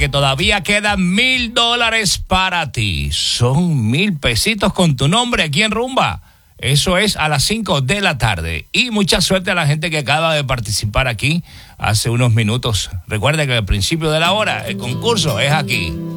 que todavía quedan $1,000 para ti. Son 1,000 pesitos con tu nombre aquí en Rumba. Eso es a las 5 de la tarde. Y mucha suerte a la gente que acaba de participar aquí hace unos minutos. Recuerda que al principio de la hora el concurso es aquí.